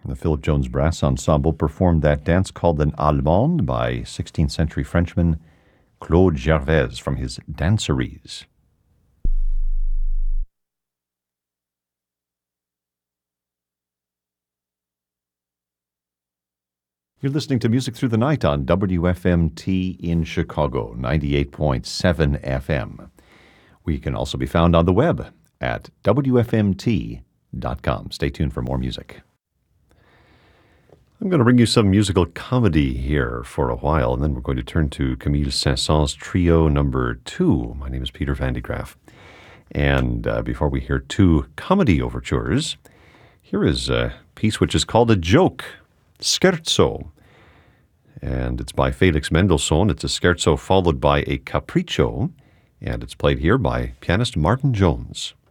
The Philip Jones Brass Ensemble performed that dance called an Allemande by 16th century Frenchman Claude Gervaise from his Danceries. You're listening to Music Through the Night on WFMT in Chicago, 98.7 FM. We can also be found on the web at WFMT.com. Stay tuned for more music. I'm going to bring you some musical comedy here for a while, and then we're going to turn to Camille Saint-Saëns' Trio Number 2. My name is Peter Van de Graaff. And before we hear two comedy overtures, here is a piece which is called a joke, Scherzo. And it's by Felix Mendelssohn. It's a scherzo followed by a capriccio, and it's played here by pianist Martin Jones.